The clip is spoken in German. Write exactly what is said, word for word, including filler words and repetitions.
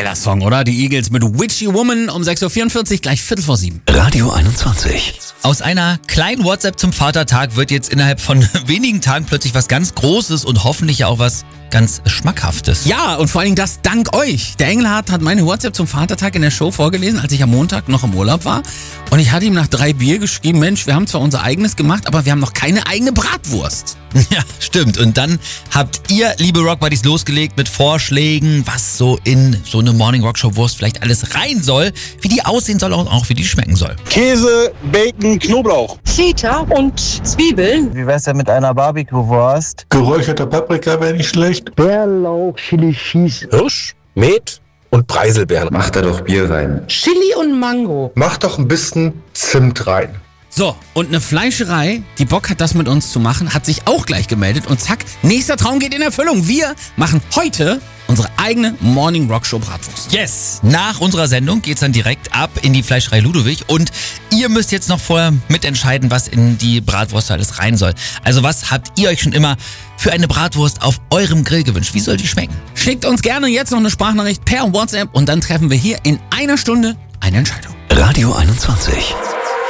Geiler Song, oder? Die Eagles mit Witchy Woman um sechs Uhr vierundvierzig, gleich Viertel vor sieben. Radio einundzwanzig. Aus einer kleinen WhatsApp zum Vatertag wird jetzt innerhalb von wenigen Tagen plötzlich was ganz Großes und hoffentlich ja auch was ganz Schmackhaftes. Ja, und vor allen Dingen das dank euch. Der Engelhardt hat meine WhatsApp zum Vatertag in der Show vorgelesen, als ich am Montag noch im Urlaub war. Und ich hatte ihm nach drei Bier geschrieben, Mensch, wir haben zwar unser eigenes gemacht, aber wir haben noch keine eigene Bratwurst. Ja, stimmt. Und dann habt ihr, liebe Rock Buddies, losgelegt mit Vorschlägen, was so in so eine Morning Rock Show Wurst vielleicht alles rein soll, wie die aussehen soll und auch wie die schmecken soll. Käse, Bacon, Knoblauch. Feta und Zwiebeln. Wie wär's denn mit einer Barbecue-Wurst? Geräucherter Paprika wäre nicht schlecht. Bärlauch, Chili Cheese. Hirsch, Met und Preiselbeeren. Mach da doch Bier rein. Chili und Mango. Mach doch ein bisschen Zimt rein. So, und eine Fleischerei, die Bock hat, das mit uns zu machen, hat sich auch gleich gemeldet. Und zack, nächster Traum geht in Erfüllung. Wir machen heute unsere eigene Morning Rock Show Bratwurst. Yes! Nach unserer Sendung geht's dann direkt ab in die Fleischerei Ludwig und ihr müsst jetzt noch vorher mitentscheiden, was in die Bratwurst alles rein soll. Also was habt ihr euch schon immer für eine Bratwurst auf eurem Grill gewünscht? Wie soll die schmecken? Schickt uns gerne jetzt noch eine Sprachnachricht per WhatsApp und dann treffen wir hier in einer Stunde eine Entscheidung. Radio einundzwanzig.